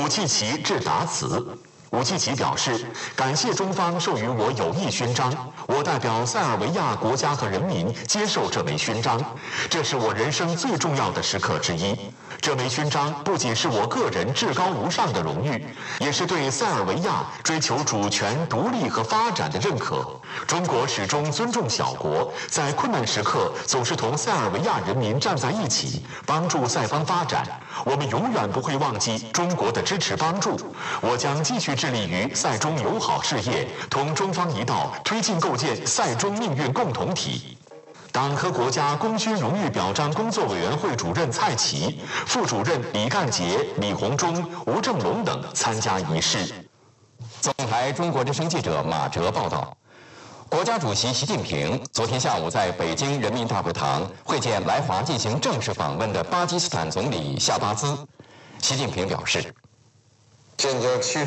武契奇致答词。武契奇表示，感谢中方授予我友谊勋章，我代表塞尔维亚国家和人民接受这枚勋章，这是我人生最重要的时刻之一。这枚勋章不仅是我个人至高无上的荣誉，也是对塞尔维亚追求主权、独立和发展的认可。中国始终尊重小国，在困难时刻总是同塞尔维亚人民站在一起，帮助塞方发展。我们永远不会忘记中国的支持帮助。我将继续致力于塞中友好事业，同中方一道推进构建塞中命运共同体。党和国家功勋荣誉表彰工作委员会主任蔡奇、副主任李干杰、李鸿忠、吴正龙等参加仪式。 总台中国之声记者马哲报道。国家主席习近平昨天下午在北京人民大会堂会见来华进行正式访问的巴基斯坦总理夏巴兹。习近平表示， 建交70